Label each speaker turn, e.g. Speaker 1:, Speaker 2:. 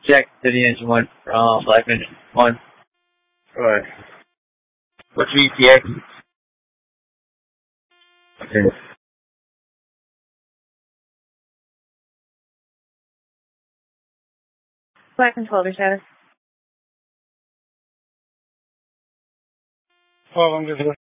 Speaker 1: Check to the engine one from Black Engine 1.
Speaker 2: Alright.
Speaker 1: What's your ETA? Okay.
Speaker 3: Black controller status.
Speaker 2: Well, I'm just